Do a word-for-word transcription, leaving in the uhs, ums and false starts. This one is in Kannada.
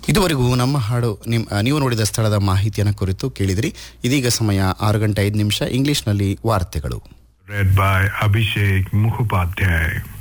ಇದುವರೆಗೂ ನಮ್ಮ ಹಾಡು ನಿಮ್ ನೀವು ನೋಡಿದ ಸ್ಥಳದ ಮಾಹಿತಿಯನ್ನು ಕುರಿತು ಕೇಳಿದ್ರಿ. ಇದೀಗ ಸಮಯ ಆರು ಗಂಟೆ ಐದು ನಿಮಿಷ. ಇಂಗ್ಲಿಷ್ನಲ್ಲಿ ವಾರ್ತೆಗಳು. Read by Abhishek Mukhopadhyay.